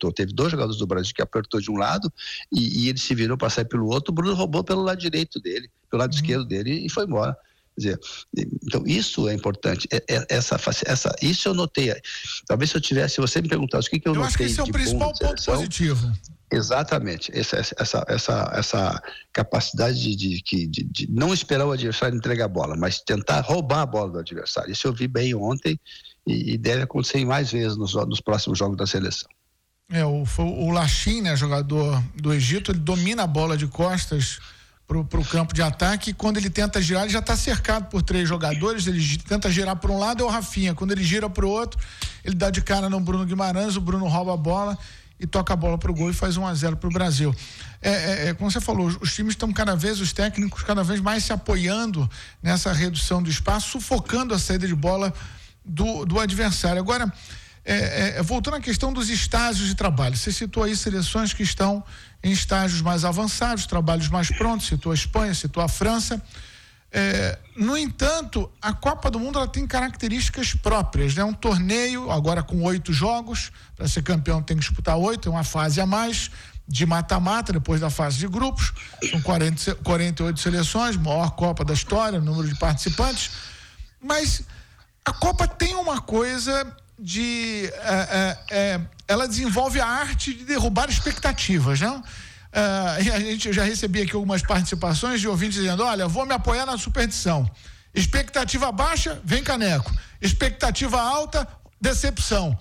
apertou. Teve 2 jogadores do Brasil que apertou de um lado e ele se virou para sair pelo outro. O Bruno roubou pelo lado direito dele, pelo lado esquerdo dele e foi embora. Quer dizer, então isso é importante. Isso eu notei. Talvez se você me perguntasse o que eu notei. Eu acho que esse é o principal ponto positivo. Exatamente, essa capacidade de não esperar o adversário entregar a bola, mas tentar roubar a bola do adversário. Isso eu vi bem ontem e deve acontecer mais vezes nos próximos jogos da seleção. O Lachin, né, jogador do Egito, ele domina a bola de costas pro campo de ataque, e quando ele tenta girar, ele já está cercado por 3 jogadores, ele tenta girar para um lado, é o Rafinha, quando ele gira para o outro, ele dá de cara no Bruno Guimarães, o Bruno rouba a bola e toca a bola pro gol e faz 1-0 pro Brasil. Como você falou, os times estão os técnicos cada vez mais se apoiando nessa redução do espaço, sufocando a saída de bola do adversário. Agora, voltando à questão dos estágios de trabalho, você citou aí seleções que estão em estágios mais avançados, trabalhos mais prontos, citou a Espanha, citou a França. No entanto, a Copa do Mundo ela tem características próprias, né? Um torneio agora com 8 jogos, para ser campeão tem que disputar 8, é uma fase a mais de mata-mata depois da fase de grupos, são 48 seleções, maior Copa da história, número de participantes, mas a Copa tem uma coisa ela desenvolve a arte de derrubar expectativas, né? E a gente já recebia aqui algumas participações de ouvintes dizendo, olha, vou me apoiar na superstição. Expectativa baixa, vem caneco. Expectativa alta, decepção.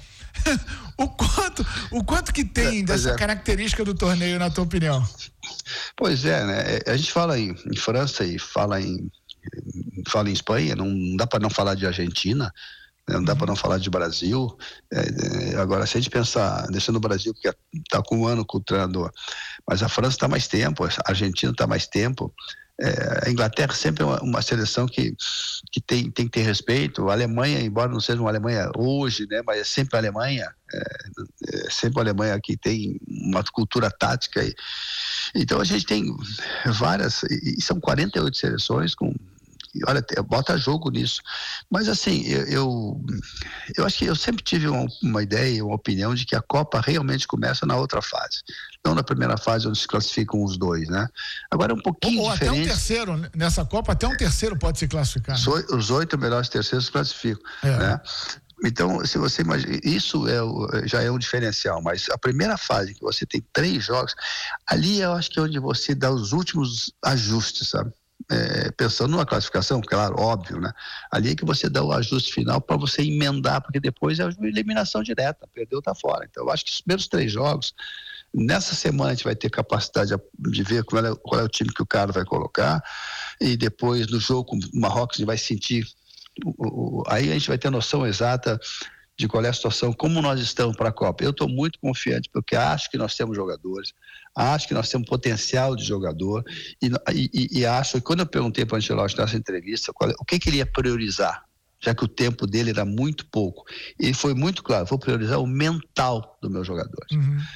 O quanto que tem dessa característica do torneio, na tua opinião? Pois é, né? A gente fala em França e fala em Espanha, não dá para não falar de Argentina, não dá para não falar de Brasil. Agora, se a gente pensar, deixando o Brasil, porque está com 1 ano com o treinador, mas a França está mais tempo, a Argentina está mais tempo, a Inglaterra sempre é uma seleção que tem que ter respeito. A Alemanha, embora não seja uma Alemanha hoje, né, mas é sempre a Alemanha, sempre a Alemanha que tem uma cultura tática. Então a gente tem várias, e são 48 seleções com... Olha, bota jogo nisso. Mas assim, eu acho que eu sempre tive uma ideia, uma opinião de que a Copa realmente começa na outra fase. Não na primeira fase onde se classificam os 2, né? Agora é um pouquinho diferente. Ou até um terceiro, nessa Copa, até um terceiro pode se classificar. Os 8 melhores terceiros se classificam, né? Então, se você imagina, isso já é um diferencial, mas a primeira fase, que você tem 3 jogos, ali eu acho que é onde você dá os últimos ajustes, sabe? Pensando numa classificação, claro, óbvio, né? Ali é que você dá o ajuste final para você emendar, porque depois é uma eliminação direta, perdeu, tá fora. Então eu acho que os primeiros 3 jogos, nessa semana a gente vai ter capacidade de ver qual é o time que o cara vai colocar, e depois no jogo com o Marrocos a gente vai sentir, aí a gente vai ter noção exata de qual é a situação, como nós estamos para a Copa. Eu estou muito confiante, porque acho que nós temos jogadores, acho que nós temos potencial de jogador, e acho que quando eu perguntei para o Ancelotti nessa entrevista o que ele ia priorizar, já que o tempo dele era muito pouco, ele foi muito claro: vou priorizar o mental dos meus jogadores.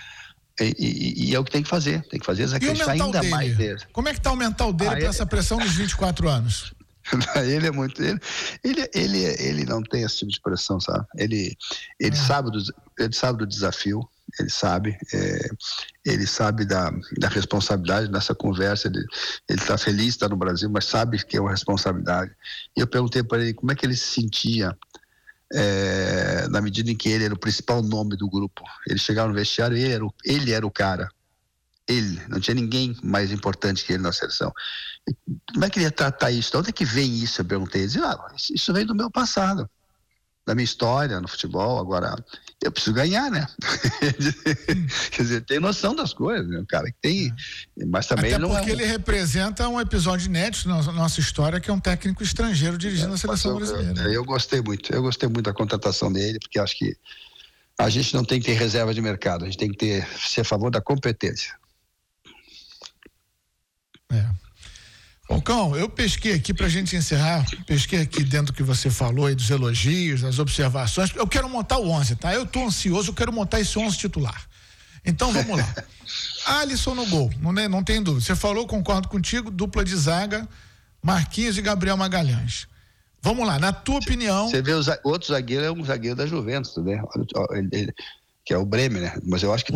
E é o que tem que fazer acreditar ainda mais dele. Como é que está o mental dele para essa pressão dos 24 anos? Ele é muito. Ele não tem esse tipo de pressão, sabe? Ele sabe do desafio, ele sabe da responsabilidade nessa conversa. Ele está feliz, está no Brasil, mas sabe que é uma responsabilidade. E eu perguntei para ele como é que ele se sentia na medida em que ele era o principal nome do grupo. Ele chegava no vestiário, ele era o cara. Ele, não tinha ninguém mais importante que ele na seleção. Como é que ele ia tratar isso? De onde é que vem isso? Eu perguntei. Ele disse: isso vem do meu passado, da minha história no futebol. Agora, eu preciso ganhar, né? Quer dizer, tem noção das coisas, né? O cara que tem, mas também até não porque ele representa um episódio inédito na nossa história, que é um técnico estrangeiro dirigindo a seleção brasileira. Eu gostei muito da contratação dele, porque acho que a gente não tem que ter reserva de mercado, a gente tem que ser a favor da competência. Falcão, eu pesquei aqui pra gente encerrar, aqui dentro do que você falou aí, dos elogios, das observações. Eu quero montar o 11, tá? Eu tô ansioso, eu quero montar esse 11 titular. Então vamos lá. Alisson no gol, não tem dúvida. Você falou, concordo contigo, dupla de zaga, Marquinhos e Gabriel Magalhães. Vamos lá, na tua opinião... Você vê o outro zagueiro, é um zagueiro da Juventus, né? Que é o Bremer, né? Mas eu acho que